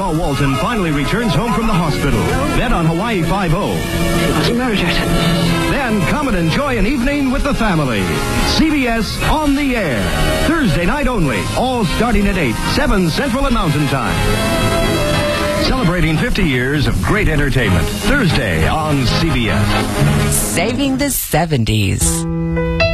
Al Walton finally returns home from the hospital. Then on Hawaii Five-0. She was murdered. Then come and enjoy an evening with the family. CBS On the Air. Thursday night only. All starting at 8, 7 Central and Mountain Time. Celebrating 50 years of great entertainment. Thursday on CBS. Saving the 70s.